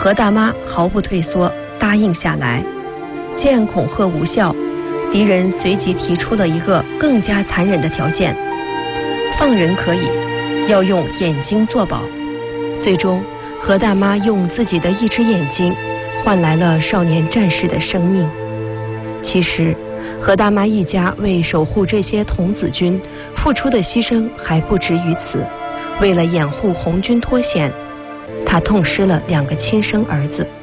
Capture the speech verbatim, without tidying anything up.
何大妈毫不退缩，答应下来。见恐吓无效，敌人随即提出了一个更加残忍的条件：放人可以，要用眼睛作保。最终，何大妈用自己的一只眼睛换来了少年战士的生命。其实，何大妈一家为守护这些童子军付出的牺牲还不止于此。为了掩护红军脱险，她痛失了两个亲生儿子。